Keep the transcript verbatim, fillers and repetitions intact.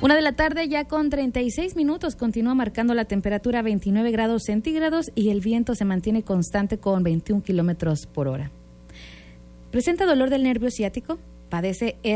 Una de la tarde ya con treinta y seis minutos, continúa marcando la temperatura veintinueve grados centígrados y el viento se mantiene constante con veintiún kilómetros por hora. ¿Presenta dolor del nervio ciático? ¿Padece